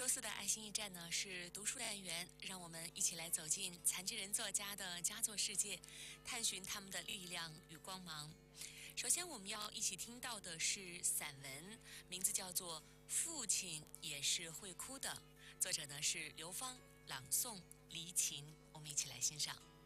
周四的爱心驿站呢是读书单元，让我们一起来走进残疾人作家的佳作世界，探寻他们的力量与光芒。首先，我们要一起听到的是散文，名字叫做《父亲也是会哭的》，作者呢是刘芳，朗诵黎琴。我们一起来欣赏。